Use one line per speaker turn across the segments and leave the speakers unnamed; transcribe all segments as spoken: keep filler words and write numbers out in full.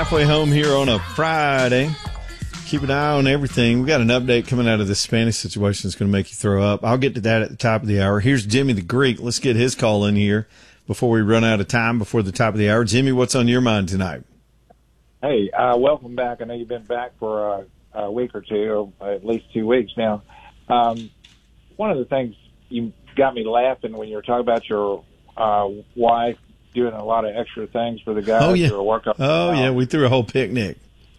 halfway home here on a Friday. Keep an eye on everything. We got an update coming out of this Spanish situation that's going to make you throw up. I'll get to that at the top of the hour. Here's Jimmy the Greek. Let's get his call in here before we run out of time before the top of the hour. Jimmy, what's on your mind tonight?
Hey, uh, welcome back. I know you've been back for a, a week or two, or at least two weeks now. Um, one of the things you got me laughing when you were talking about your uh, wife doing a lot of extra things for the guys
oh, yeah.
who are working.
Oh, yeah, we threw a whole picnic.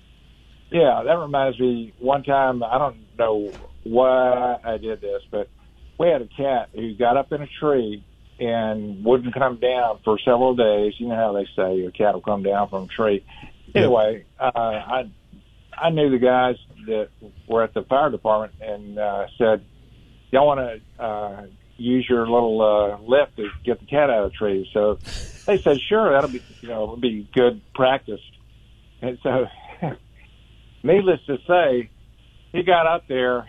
Yeah, that reminds me, one time, I don't know why I did this, but we had a cat who got up in a tree and wouldn't come down for several days. You know how they say a cat will come down from a tree. Anyway, uh, I I knew the guys that were at the fire department and uh, said, y'all want to uh, use your little uh, lift to get the cat out of the tree. So they said, sure, that'll be, you know, it'll be good practice. And so, needless to say, he got up there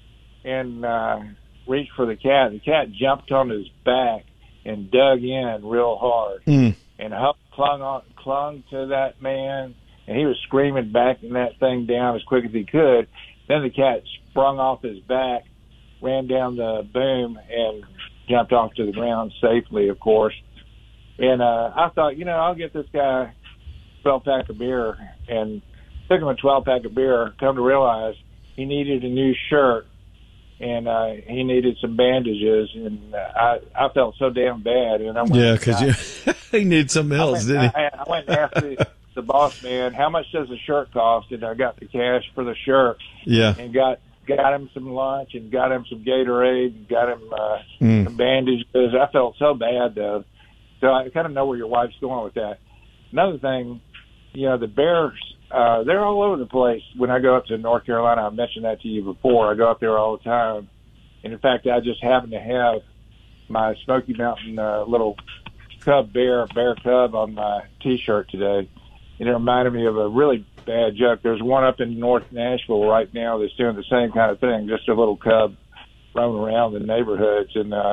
and uh, reached for the cat. The cat jumped on his back and dug in real hard.
Mm.
And Huck clung on, clung to that man, and he was screaming, backing that thing down as quick as he could. Then the cat sprung off his back, ran down the boom, and jumped off to the ground safely, of course. And uh, I thought, you know, I'll get this guy a twelve-pack of beer, and took him a twelve-pack of beer, come to realize he needed a new shirt, and uh, he needed some bandages, and uh, I I felt so damn bad. And I went,
yeah, because you he needed something else,
I went,
didn't he?
I, I went and asked the, the boss man, how much does a shirt cost? And I got the cash for the shirt.
Yeah.
And got got him some lunch and got him some Gatorade and got him uh,
mm.
some bandages. I felt so bad, though. So I kind of know where your wife's going with that. Another thing, you know, the Bears, Uh, they're all over the place. When I go up to North Carolina, I mentioned that to you before. I go up there all the time. And, in fact, I just happen to have my Smoky Mountain uh, little cub bear, bear cub on my T-shirt today. And it reminded me of a really bad joke. There's one up in North Nashville right now that's doing the same kind of thing, just a little cub roaming around the neighborhoods. And uh,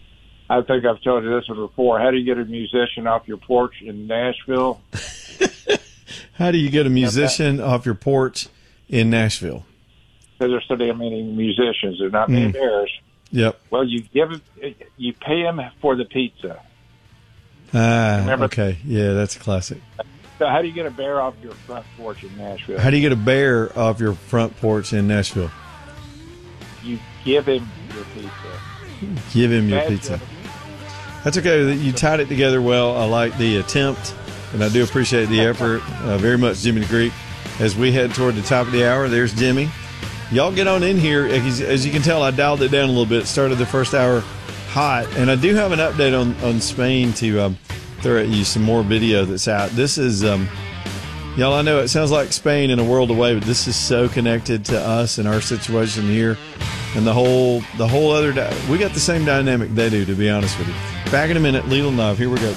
I think I've told you this one before. How do you get a musician off your porch in Nashville?
How do you get a musician yeah, off your porch in Nashville?
Because there's so damn many musicians. There's not many
mm.
bears.
Yep.
Well, you give it, you pay them for the pizza.
Ah, okay. Yeah, that's a classic.
So how do you get a bear off your front porch in Nashville?
How do you get a bear off your front porch in Nashville?
You give him your pizza.
Give him your pizza. That's okay. You tied it together well. I like the attempt. And I do appreciate the effort uh, very much, Jimmy the Greek. As we head toward the top of the hour, there's Jimmy. Y'all get on in here. As, as you can tell, I dialed it down a little bit. Started the first hour hot. And I do have an update on, on Spain to um, throw at you some more video that's out. This is, um, y'all, I know it sounds like Spain in a world away, but this is so connected to us and our situation here. And the whole, the whole other, di- we got the same dynamic they do, to be honest with you. Back in a minute, Leland Love. Here we go.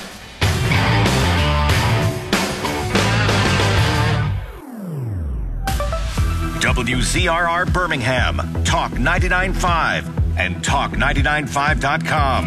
W Z R R Birmingham, Talk ninety-nine point five, and talk ninety-nine five dot com.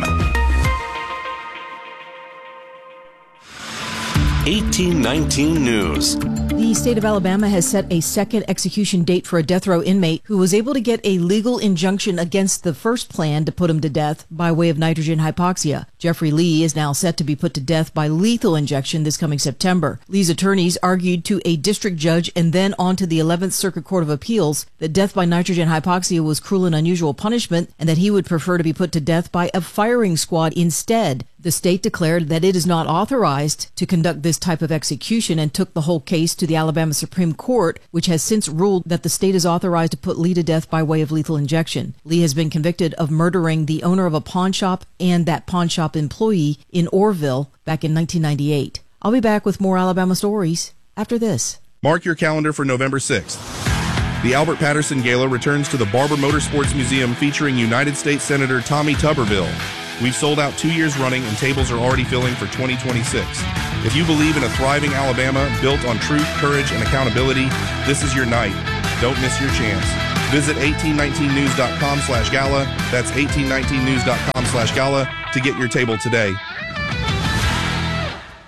eighteen nineteen News.
The state of Alabama has set a second execution date for a death row inmate who was able to get a legal injunction against the first plan to put him to death by way of nitrogen hypoxia. Jeffrey Lee is now set to be put to death by lethal injection this coming September. Lee's attorneys argued to a district judge and then on to the eleventh Circuit Court of Appeals that death by nitrogen hypoxia was cruel and unusual punishment and that he would prefer to be put to death by a firing squad instead. The state declared that it is not authorized to conduct this type of execution and took the whole case to the Alabama Supreme Court, which has since ruled that the state is authorized to put Lee to death by way of lethal injection. Lee has been convicted of murdering the owner of a pawn shop and that pawn shop employee in Orrville back in nineteen ninety-eight. I'll be back with more Alabama stories after this.
Mark your calendar for November sixth. The Albert Patterson Gala returns to the Barber Motorsports Museum featuring United States Senator Tommy Tuberville. We've sold out two years running and tables are already filling for twenty twenty-six. If you believe in a thriving Alabama built on truth, courage, and accountability, this is your night. Don't miss your chance. Visit eighteen nineteen news dot com slash gala. That's eighteen nineteen news dot com slash gala to get your table today.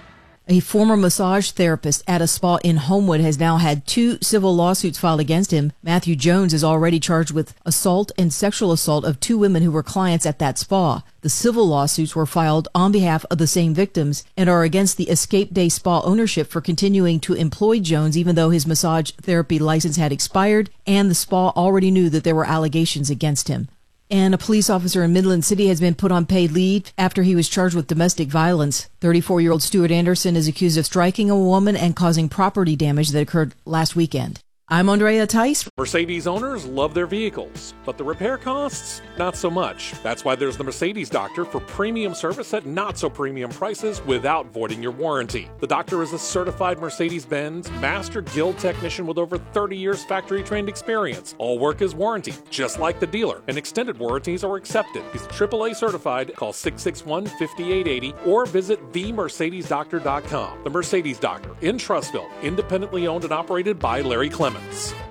A former massage therapist at a spa in Homewood has now had two civil lawsuits filed against him. Matthew Jones is already charged with assault and sexual assault of two women who were clients at that spa. The civil lawsuits were filed on behalf of the same victims and are against the Escape Day Spa ownership for continuing to employ Jones even though his massage therapy license had expired and the spa already knew that there were allegations against him. And a police officer in Midland City has been put on paid leave after he was charged with domestic violence. thirty-four-year-old Stuart Anderson is accused of striking a woman and causing property damage that occurred last weekend. I'm Andrea Tice.
Mercedes owners love their vehicles, but the repair costs, not so much. That's why there's the Mercedes Doctor for premium service at not-so-premium prices without voiding your warranty. The Doctor is a certified Mercedes-Benz Master Guild technician with over thirty years factory-trained experience. All work is warranty, just like the dealer, and extended warranties are accepted. He's triple A certified. Call six six one, five eight eight zero or visit the mercedes doctor dot com. The Mercedes Doctor in Trussville, independently owned and operated by Larry Clemens.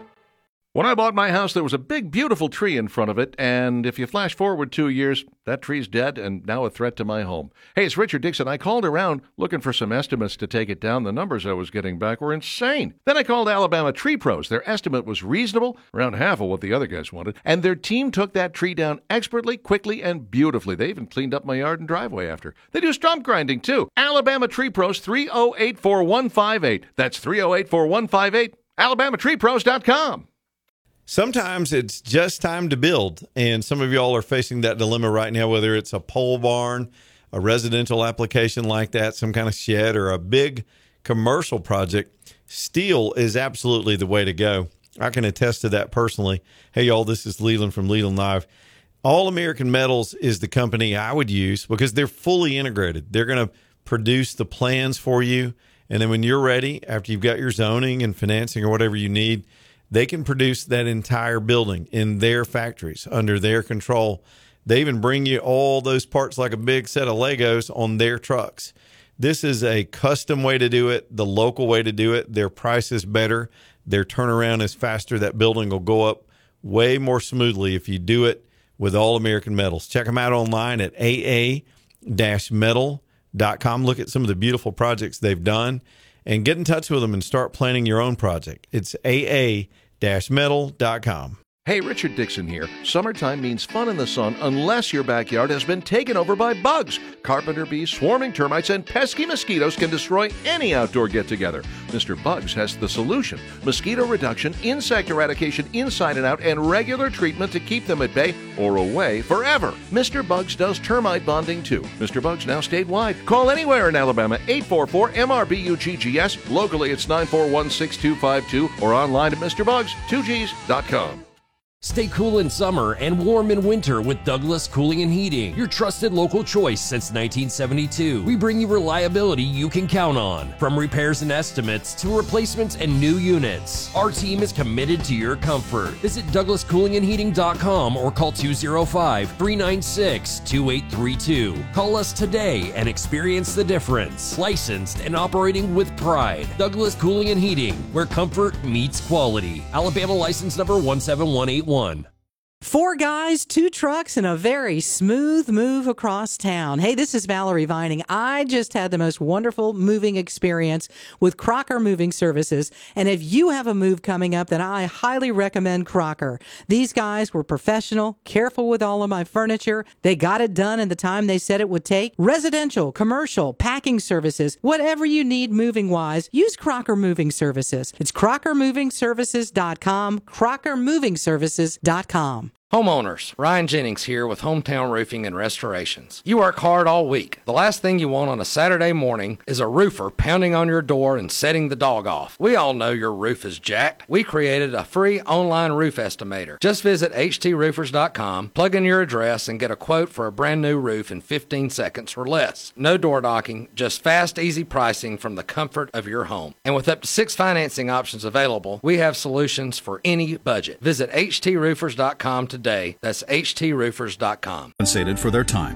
When I bought my house, there was a big, beautiful tree in front of it, and if you flash forward two years, that tree's dead and now a threat to my home. Hey, it's Richard Dixon. I called around looking for some estimates to take it down. The numbers I was getting back were insane. Then I called Alabama Tree Pros. Their estimate was reasonable, around half of what the other guys wanted, and their team took that tree down expertly, quickly, and beautifully. They even cleaned up my yard and driveway after. They do stump grinding, too. Alabama Tree Pros, three oh eight, four one five eight. That's three oh eight, four one five eight. alabama tree pros dot com.
Sometimes it's just time to build, and some of y'all are facing that dilemma right now, whether it's a pole barn, a residential application like that, some kind of shed, or a big commercial project. Steel is absolutely the way to go. I can attest to that personally. Hey, y'all, this is Leland from Leland Live. All American Metals is the company I would use because they're fully integrated. They're going to produce the plans for you, and then when you're ready, after you've got your zoning and financing or whatever you need, they can produce that entire building in their factories under their control. They even bring you all those parts like a big set of Legos on their trucks. This is a custom way to do it, the local way to do it. Their price is better. Their turnaround is faster. That building will go up way more smoothly if you do it with All American Metals. Check them out online at a a dash metal dot com. Look at some of the beautiful projects they've done. And get in touch with them and start planning your own project. It's a a dash metal dot com.
Hey, Richard Dixon here. Summertime means fun in the sun unless your backyard has been taken over by bugs. Carpenter bees, swarming termites, and pesky mosquitoes can destroy any outdoor get-together. Mister Bugs has the solution. Mosquito reduction, insect eradication inside and out, and regular treatment to keep them at bay or away forever. Mister Bugs does termite bonding too. Mister Bugs now statewide. Call anywhere in Alabama, eight four four M R B U G G S. Locally, it's nine four one, six two five two or online at Mister Bugs two Gs dot com.
Stay cool in summer and warm in winter with Douglas Cooling and Heating, your trusted local choice since nineteen seventy-two. We bring you reliability you can count on, from repairs and estimates to replacements and new units. Our team is committed to your comfort. Visit douglas cooling and heating dot com or call two oh five, three nine six, two eight three two. Call us today and experience the difference. Licensed and operating with pride. Douglas Cooling and Heating, where comfort meets quality. Alabama license number one seven one eight one.
Four guys, two trucks, and a very smooth move across town. Hey, this is Valerie Vining. I just had the most wonderful moving experience with Crocker Moving Services. And if you have a move coming up, then I highly recommend Crocker. These guys were professional, careful with all of my furniture. They got it done in the time they said it would take. Residential, commercial, packing services, whatever you need moving-wise, use Crocker Moving Services. It's crocker moving services dot com, crocker moving services dot com.
Homeowners, Ryan Jennings here with Hometown Roofing and Restorations. You work hard all week. The last thing you want on a Saturday morning is a roofer pounding on your door and setting the dog off. We all know your roof is jacked. We created a free online roof estimator. Just visit h t roofers dot com, plug in your address, and get a quote for a brand new roof in fifteen seconds or less. No door knocking, just fast, easy pricing from the comfort of your home. And with up to six financing options available, we have solutions for any budget. Visit h t roofers dot com today. Today. That's h t roofers dot com.
Compensated for their time.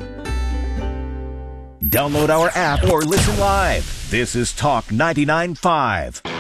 Download our app or listen live. This is Talk ninety-nine point five.